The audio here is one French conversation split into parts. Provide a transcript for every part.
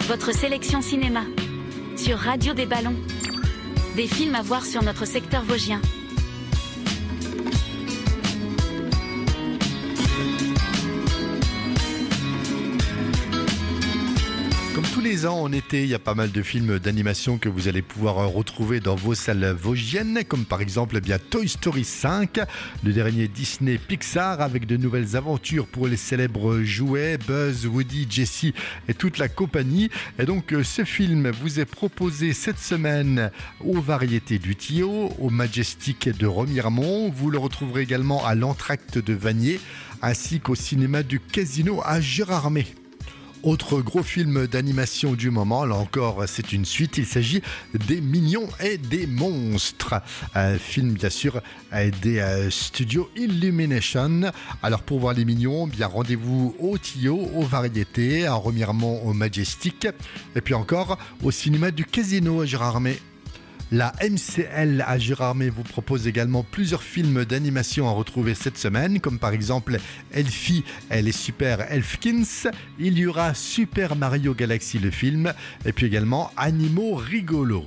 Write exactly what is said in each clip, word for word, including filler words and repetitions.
votre sélection cinéma. Sur Radio des Ballons. Des films à voir sur notre secteur vosgien. Comme tous les ans en été, il y a pas mal de films d'animation que vous allez pouvoir retrouver dans vos salles vosgiennes, comme par exemple eh bien, Toy Story cinq, le dernier Disney Pixar, avec de nouvelles aventures pour les célèbres jouets, Buzz, Woody, Jessie et toute la compagnie. Et donc ce film vous est proposé cette semaine aux Variétés du Tio, au Majestic de Remiremont. Vous le retrouverez également à l'Entracte de Vanier, ainsi qu'au cinéma du Casino à Gérardmer. Autre gros film d'animation du moment, là encore c'est une suite, il s'agit des Mignons et des Monstres. Un film bien sûr des euh, studios Illumination. Alors pour voir les Mignons, bien rendez-vous au Tio, aux Variétés, à Remiremont au Majestic, et puis encore au cinéma du Casino à Gérardmer. La M C L à Gérardmer vous propose également plusieurs films d'animation à retrouver cette semaine, comme par exemple Elfie et les Super Elfkins. Il y aura Super Mario Galaxy le film, et puis également Animaux Rigolos.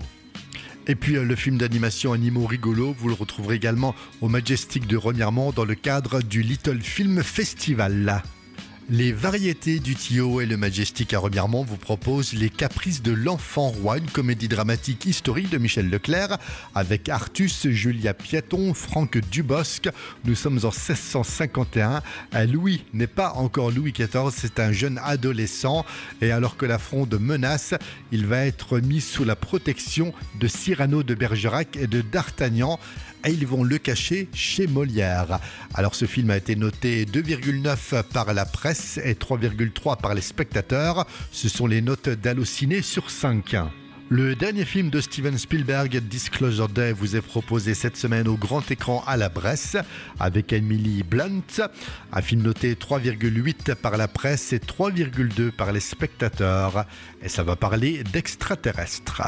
Et puis le film d'animation Animaux Rigolos, vous le retrouverez également au Majestic de Remiremont dans le cadre du Little Film Festival. Les Variétés du Tio et le Majestic à Remiremont vous proposent Les Caprices de l'Enfant Roi, une comédie dramatique historique de Michel Leclerc avec Artus, Julia Piaton, Franck Dubosc. Nous sommes en seize cent cinquante et un. Louis n'est pas encore Louis quatorze, c'est un jeune adolescent. Et alors que la Fronde menace, il va être mis sous la protection de Cyrano de Bergerac et de D'Artagnan. Et ils vont le cacher chez Molière. Alors ce film a été noté deux virgule neuf par la presse et trois virgule trois par les spectateurs. Ce sont les notes d'Allociné sur cinq. Le dernier film de Steven Spielberg, Disclosure Day, vous est proposé cette semaine au grand écran à la Bresse avec Emily Blunt. Un film noté trois virgule huit par la presse et trois virgule deux par les spectateurs. Et ça va parler d'extraterrestres.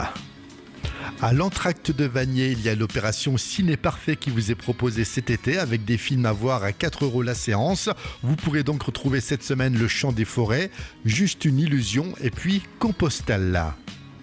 À l'Entracte de Vanier, il y a l'opération Ciné Parfait qui vous est proposée cet été avec des films à voir à quatre euros la séance. Vous pourrez donc retrouver cette semaine Le Chant des Forêts, Juste une illusion et puis Compostelle.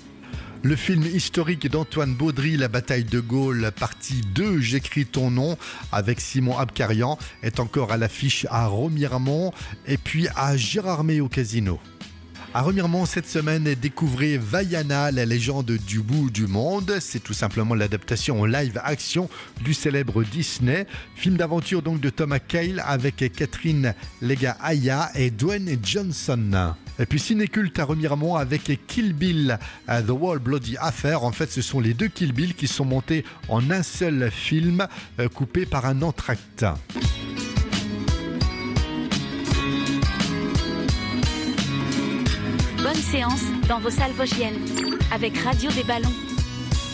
Le film historique d'Antoine Baudry, La bataille de Gaulle, partie deux, J'écris ton nom, avec Simon Abkarian, est encore à l'affiche à Remiremont et puis à Gérardmer au Casino. À Remiremont cette semaine, découvrez Vaiana, la légende du bout du monde. C'est tout simplement l'adaptation en live action du célèbre Disney. Film d'aventure donc de Thomas Cale avec Catherine Lega-Aya et Dwayne Johnson. Et puis Cinéculte à Remiremont avec Kill Bill, The Wall Bloody Affair. En fait, ce sont les deux Kill Bill qui sont montés en un seul film, euh, coupé par un entracte. Bonne séance dans vos salles vosgiennes avec Radio des Ballons.